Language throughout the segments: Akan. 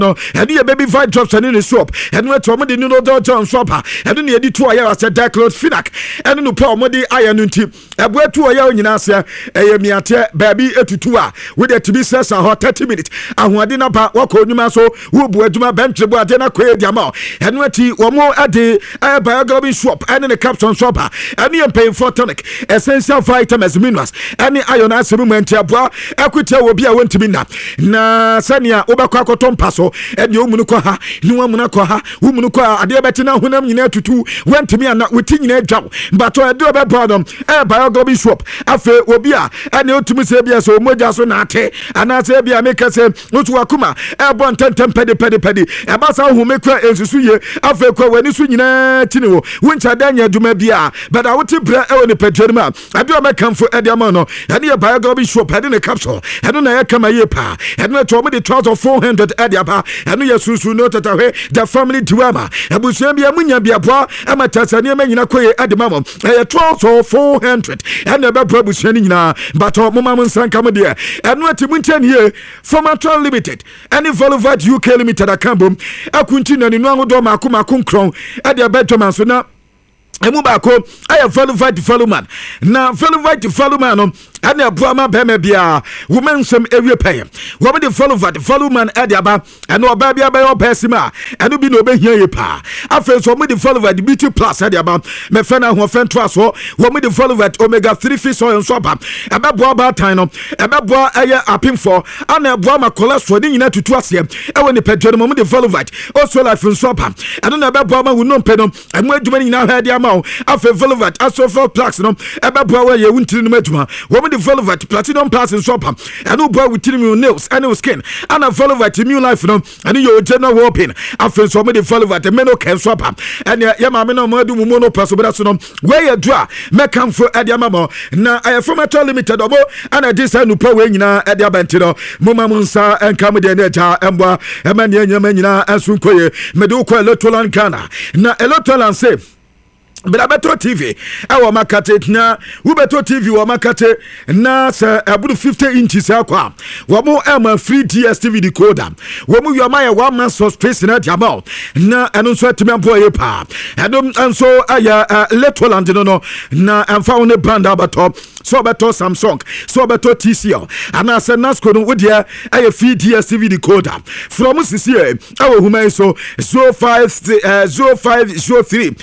no and your baby five drops and in the swap and went to the no John swapper and then you did 2 hours at Daclot Finac and no power modi iron tip a boy 2 hours in Asia a miate baby etutua with it to be says a hot 30 minutes and one dinner back walk on you so who boy my bench the boy dinner quay diamond and what he one more a day a biography swap and in a caption swapper and you paying for tonic essential vitamins minerals any iron as movement ya boy equity will be a went to be na sania obakwa kotom paso and you munuko ha no munako ha umunuko ade betina honam nyina tutu went to me and not within a job but I do about problem a biography swap afe obi a and you to me say bia so moja so na ate and I say bia make say no to akuma e bon 10 pedi e ba sa hu make ensusu ye afe kwa wani su nyina tini wo wincha danya duma bia but I want bra e woni pedjerima I do make come for ediama no and your biography swap had in a capsule and na ya kama ye pa and no to me the 400 ediaba and you susu no tata the family duama abusia bia munya bia boa amatasa ne manyina koye edimamo e 400 and the babusia nyina but mama monsanka mo de and no atimunten here Formaton Limited and Voluvat UK Limited akambom akuntina ni no ahodo makoma konkron e de betoma so na emu ba ko aye follow man na follow man no ane abuama bema bia women some every pay wo me the follow man adiaba ene oba bia ba opesima ene bi no be hia ye pa afen so me the follow the beauty plus adiaba me fe na ho fen to aso wo me the follow omega 3 fish oil so ba ebebo ba tan no ebebo aye apim for ane abuama cholesterol ni nyina tutu ase e woni pedro mo me the follow also life so ba ene na ebebo ma wo no pe no emu aduma ni nyina ha adiama afen follow aso for plus no ebebo wa ye wuntiri no aduma wo the Velvet Platinum Plus in Swap and no boy with nails and skin and a Velvet immune life no and your general open after so many Velvet the meno can swap and ya mama no modu mono possible no where you draw make come for Edia Mama na I Formaton Limited obo and I this no power nyina Edia Bentino mama munsa and come de neja emba emanya nyina asunkoye medu ko electoral Ghana na electoral say Beto TV awo makate na Beto TV wo makate na sa abudu 50 inches akwa wo mo am free DSTV decoder wo mo yoma ya 1 month space na diamond na eno so atimampo ye pa eno enso aya Letterland no na amfa one brand abato so beto Samsung so beto TCL ana se Nasco no wodia aya free DSTV decoder from CCA awo huma so 0503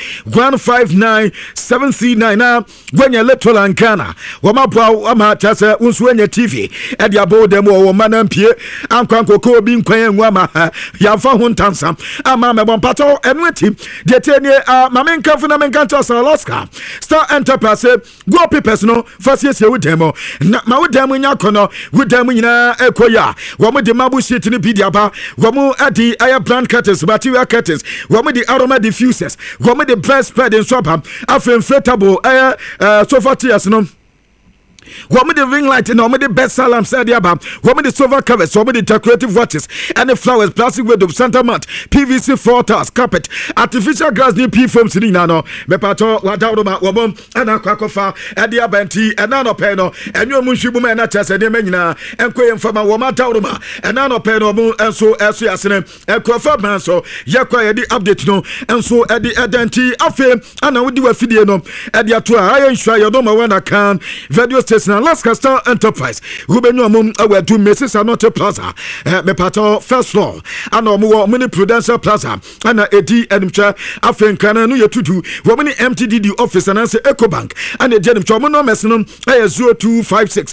159 na gwanya Letterland Ghana wamabwa ama tase unsu enye TV e dia bo dem wo manampie ankwankoko obi nkwan enwa ma ya fa ho ntansa ama me bompato enweti de tenie mame nkafu na menkanto Alaska Star Enterprise go papers no fasiesie wo demo na ma wo demo nya kono wo demo nyina ekoya wo mo de mabu sheet ni bidia ba wo mo adi aya brand curtains material curtains wo mo de aroma diffusers wo mo de best spread in swap inflatable sofa tiers no Woman the ring light and the best salam said about woman the sofa covers, woman the decorative watches and the flowers, plastic window, Santa Mat, PVC floor tiles, carpet, artificial grass new P foam sitting nano, Bepato, Wadauma, woman, and a quackofa, and the Abanti, and Nano Peno, and your Mushibu and Natas and Yemena, and Quayan from a woman Tauruma, and Nano Peno, and so as we are saying, and Quafa Manso, Yakwa, the update no, and so at the Adanti, Affair, and I would do a video no, at the Atua, I ensure you don't know when I can, video station. Alaska Star Enterprise Rubenyo mum awe do Mrs. Anote Plaza me pato first floor ana omo mini Prudential Plaza ana edi enimcha afenkana no yetutu wo mini MTDD office ana se Ecobank ana jenim chomo no mesno 0256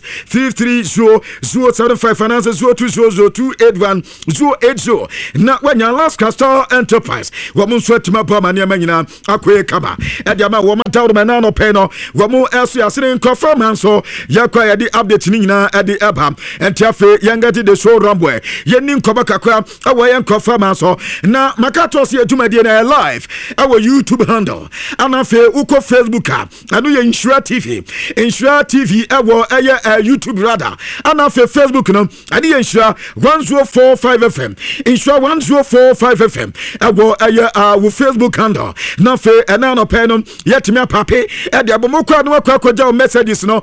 330 finance 0200281080 na wanya Alaska Star Enterprise wo mo swetima pa mania manyina akoye kaba e dia ma wo matawo na no pe no wo mo eso yasere confirm so yakwa ya di update ni nyina ade abam entiafe yangati the show rambwe yeni nkoba kakwa awo yen confirm so na makato se adwumade na live awo YouTube handle anafe uko Facebook anu ye Insura TV awo eye YouTube radar anafe Facebook no ade ye Insura 1045 FM Insura 1045 FM awo eye wo Facebook handle na fe enano pe no yetime pape ade abomokwa no akwa koja messages no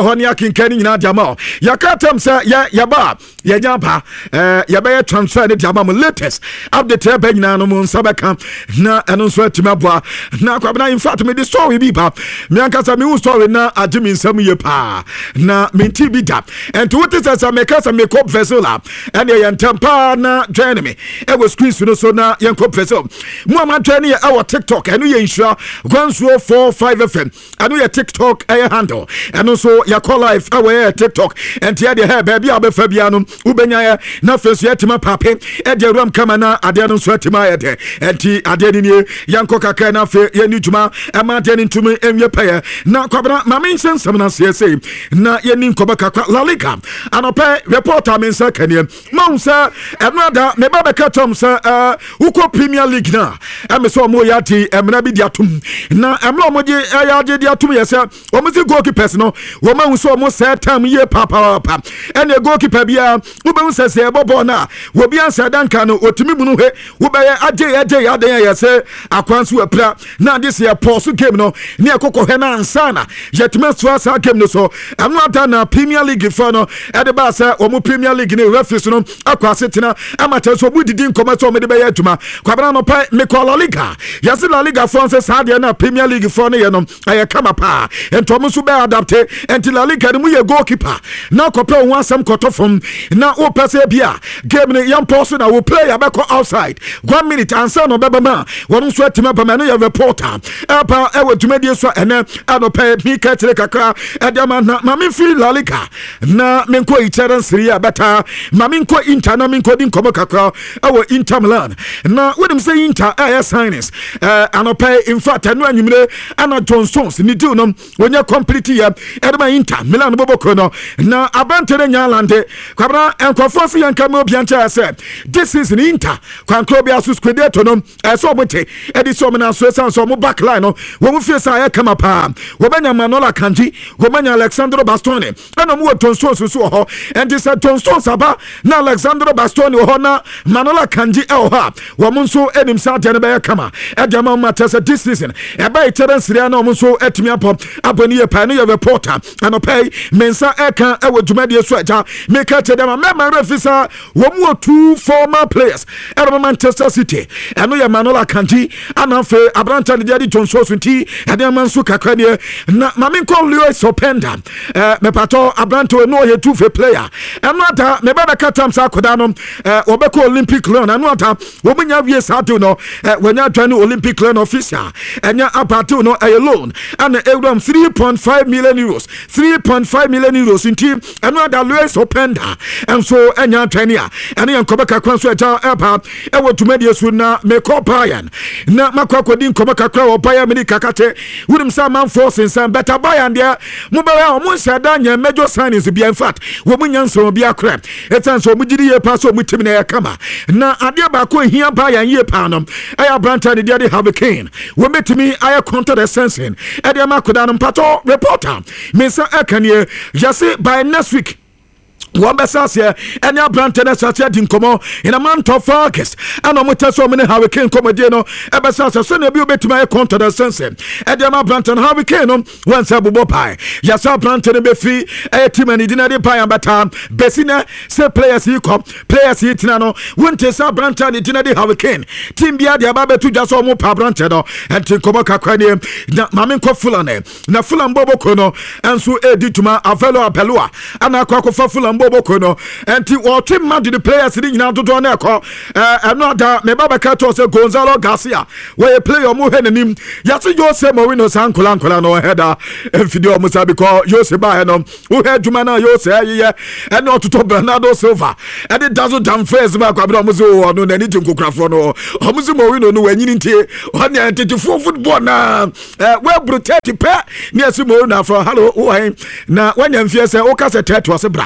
honi akinkani nyina diama yakatem say yaba yanyaba yaba transfer ne diama mo latest update ba nyina no mo nsabeka na eno so atimabwa na kwabena in fact me the story bi ba me ankasa me story na agimi nsam ye pa na me ti bi da and what is as me kasa me cop vessel and ye ntampa na join me e go screen so na ye cop vessel mo ama join ye our TikTok enu ye insure Gwansuo 45 FM enu ye TikTok e handle enu so ya call live away TikTok and ye de hair baby abefa bia no ubenya ye na face ye tima pape e de ram kama na ade no so tima ye de enti ade ni yanko kakra na fe ye ni djuma e ma de ni ntumi enwe paye na kwabra ma mention some na say na ye ni nkoba kakra La Liga anope reporter mensa kanie ma unsa enada me ba beka tom sa uko Premier League na e me so mo ya ti emna bi dia tum na emla mo je ya je dia tum ye se o mo se goalkeepers no wo ma unso mo set time ye papa ene goalkeeper bia wo be unsa se bobo na wo bia ansa danka no otimi mu no he wo be aje ya den ye se akwanso apra na this year pause game no ne akoko he na ansana yetime so asa game no so emla na Premier League for no e de ba se o mo Premier League ne referees no akwase tena amateur so mu didi nkoma so me de be ya adwuma kwabra no pa me call La Liga yase La Liga France sa de na Premier League for no ye no aye kama pa entom so be adapte enti La Liga mu ye goalkeeper na kope won asem kotofom na o pese bia game ne yam pause na wo player be ko outside 1 minute answer no beba ma won so atima pa no ye reporter apa e wo dwumadi so ene anope mi ka tire kakra e de ma na me free La Liga na me ko iteren serie beta ma me ko Inter na me ko din komo kakra e wo Inter Milan na we dem say Inter signings anope in fact anu anwumre ana John Stones ni deal no wonya complete ya e de ma Inter Milan boboko no na abantere nyalande kwabra enkofo se yanka me obiancha say this season Inter kwankro bia so squadeto no so mote e di so me na so so mo backline no wo mu face aye kama pa wo banya Manola Kanji wo banya Alexandro Bastoni ana mo John Stones so ho and this John Stones aba na Alexandro Bastoni ho na Manola Kanji e ho wo mu so enim sa de be kama e de ma matesa this season e ba iteren siria na mo so etimi aboni ye pa no ye reporter and pay mensa eka e wo dwumade so aja make it dem member refisa wo mu two former players e Manchester City eno ye Manola Kanji anafe abranta de di John Stones nti e de man so kakra ne na mame ko Leo Sopenda me pato abranto no ye two player eno ata me ba ka tam sa koda no obeko Olympic Lyon eno ata wo munya wie sa do no wanya twan Olympic Lyon official enya apato no alone and Euro 3.5 million euros 3.5 million euros nti eno ata Leo Sopenda and so enya twania eno ye nkobeka kwanso eta epa e wo tumadi so na me ko Bayern na makwakodi nkoma kakra wo Bayern mini kakate wurim sa man force san better Bayern there mo ba o mo nsa da nya major signings bi in fact wo mo nyanso bi akra etan so mo gidi ye pa so mo timi na ya kama na ade ba ko hia Bayern ye pa no aya branta de dey have Kane wo metimi aya counter the sensing e dey makoda no pato reporter me sa akanie yase by next week one besasia any brand na satia din komo in a month of August and no mutaso so many Hurricane comedy no e besasia so na bi obetima e counter the sense e dey ma brand na Hurricane no once abubo pai ya sa brand na be free e team and dinner dey pai ambata besina say players yi come players yi tina no wonte sa brand na dinner dey Hurricane team bia dey aba betu ja so mo pa brand no and tin komo kakra ne na mame ko fulane na fulan bobo ko no enso e dituma avelo apelua ana akwa ko fa fulan boboko no enti what mad the players ni nyina dodo na ekọ another me baba ka to say Gonzalo Garcia where player mo henanim yase Jose Mourinho sankola no header video mo sabi ko Jose ba no wo heduma na Jose ye and not to Bernardo Silva and it doesn't damn face ba kwa bro mo so no na ni tinkokrafo no o mo so Mourinho no wanyini ntie o na entetefo football na we brutality pe ni ase Mourinho for hello o na wanya mfie say o ka se teto ase bra Madrid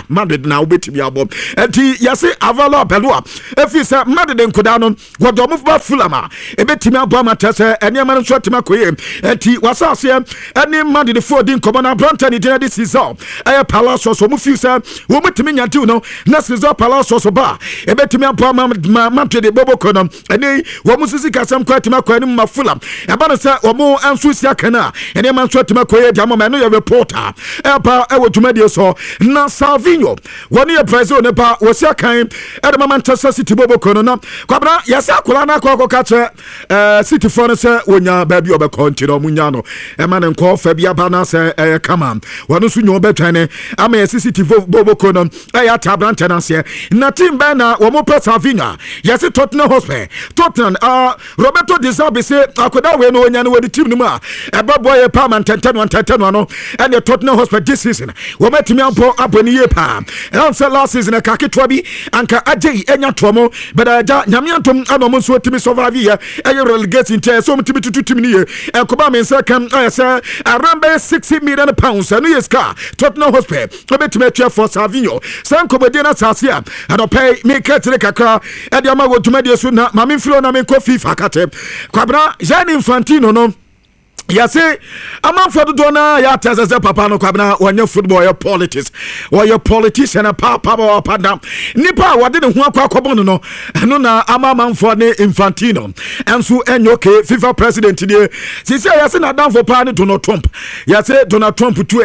Madrid na obetimi abom enti yase Avala Belua efi se Madrid nkoda no wodo move Fulham ebetimi abom atese eniema no so tima koye enti wasase eni Madrid for din komona Branton ni de season Palace so mu fi se wo mutimi nyante no na season Palace so ba ebetimi abom Madrid bobo kono eni wo mu sisi kasam kwatima kwani ma Fulham eba no se wo mu anso sia kana eniema so tima koye dia mo no ye reporter epa ewo tumadi so na Salvinho woni e president ne pa wo sia kan e Manchester City bobo kono na kwabra yasa akola na akọ kache City for se wonya ba bi obekọ ntiro munya no e ma ne nko fa bia ba na se kama wonu su nyo betwane ama yesi City bobo kono ya ta branch na se na team ba na wo mo pe Salvinho yesi Tottenham Hotspur Tottenham Roberto De Zerbi se akoda we no wonya no wodi team no ma e babo ye pa man tenten no and the Tottenham Hotspur this season wo metimi ampo aboni ye pa and say last season ka ketwa bi anka agye enya tomo but ja nyamiantom anom so timi survive here e relegation te so mtimi tututimi ni e koba men say kan say around 60 million pounds and yes car Tottenham Hotspur obetimi atwa for Salvinho san kobodi na sase a and pay me ketre kakra e de ma wo tumadi so na ma me firo na me ko FIFA kate kwabra Gianni Infantino no yase amanfo do na ya tazeze papa no kwabna wonye football ya politics or politician papa pada nipa wade ne ho akwa no no na amanfo ne Infantino enso enyoke FIFA president die sisi yase na danfo pa ne Donald Trump yase Donald Trump tu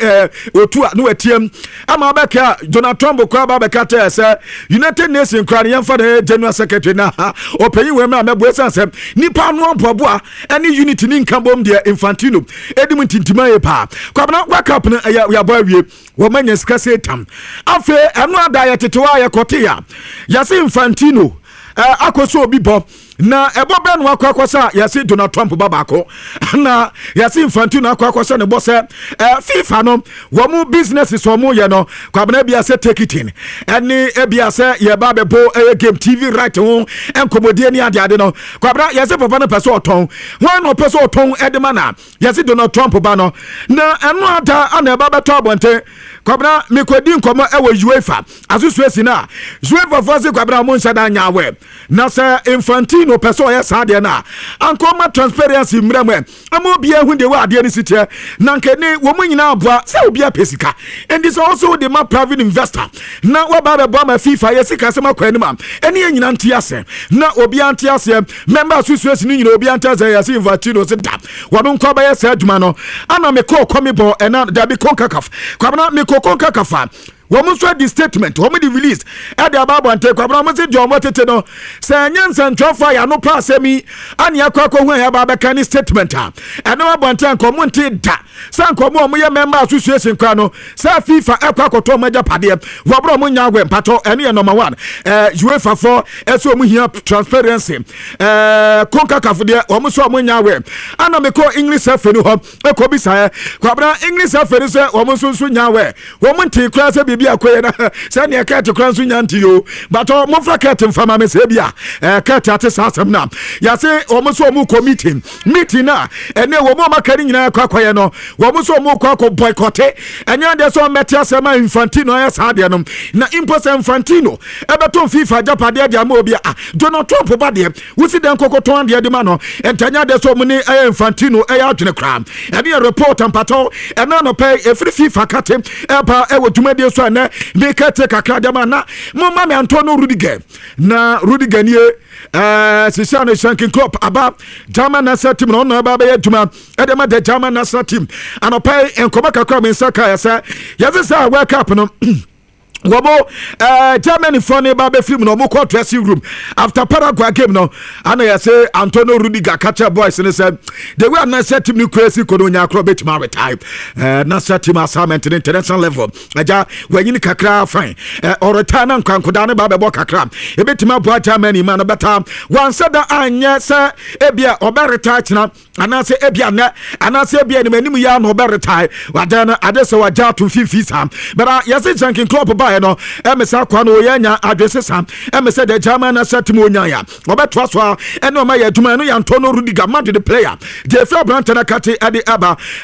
otu no atiem ama beka Donald Trump kwa ba beka te se United Nations kwa ne yemfa de general secretary na opeyi we ma mebuesa se nipa no mpoboa ene unity ni nkabom Infantino edimu tintima ye pa kwabna wakap na ya bawie wo manya sika setam afi eno ada ya tetewa ya kotia yase Infantino akoso obi bo na ebo ben wakwakwasa yase Donald Trump babako na yase Infantino akwakwasa ne bose FIFA no wo mu business so mu ye no kwabna bia se take it in eni ebia se ye ba bebo game TV right ho enkomodie ni ade no kwabna yase papa no pese oton wan no pese oton edema na yase Donald Trump ba no na eno ada ana eba beto abonte kwabna mikodi nkomo ewo UEFA asusuesi na UEFA fose kwabna mo nshada nyawe na se Infantino no person ya sade na ankoma transparency mremwe amo bia hu de wa ade ni sitie na nkene wo munyina aboa se obi apesika and this also the ma private investor na wa ba be ma FIFA ya sika se makwani ma ene nyina ntiase na obi antiase member association ni nyina obi antiase ya se Infantino se da wonu nko ba ya se adwuma no ana me ko komibo ena da bi konkakaf kwabna me ko konkakafa womu so di statement womu di release e de ababo ante kwabra mo se di omo tete no se nyansa ntwafa ya no pa asemi ani akwa ko hu ya ba beka ni statement a eno abonte anko mo nte da san ko mo ye member association kwa no sa FIFA ekwa koto maja pade wabro mo nya agwe mpato ene ye number 1 UEFA for eso mo hia transparency konka kafode womu so mo nya agwe ana me ko English afenu ho eko bisa kwabra English afenu se womu so nya agwe womu nte kra se bia koye na se ne kete kranso nyanti yo but mo fra kete mfama me se bia kete ate sasem na ya se o mo so mo committee meeting na ene wo mo makari nyina kwakoye no wo mo so mo kwako boycott enya de so metia sema Infantino ya sade no na imposa Infantino ebeto FIFA japade dia ma obi Donald Trump ba de wusi den kokoton de ma no entanya de so mo ni Infantino ya adwene kram ene report ampato ena no pay efri FIFA kate epa ewo tumade so na me kete kakra de ma na mo ma me Antonio Rudiger na Rudiger nie Sisiano Shanking Club aba German national team no na aba be adwuma edema de German national team anopai enkoma kakra me saka yasa yasa World Cup no Wabo Germany funny babe film no mo dressing room after Paraguay game no ana ya say Antonio Rudiger catcher boys and say they were not set team crazy kodonya acrobat ma retire na set team assignment international level aja wanyini kakra fine or retire na nkankoda ne babe bo kakra e betima bo Germany man beta one said that anya say ebia oba retire china ana say ebia na ana say ebia ni manim ya no oba retire wadana adese waja to fifi sam but yes Shanking Club no emesa kwa no yanya adwese sam emesa de German na setimo nyaya obeto aso ene o ma ya adwuma no ya Antonio Rudiger man the player the fair brand na kate ade aba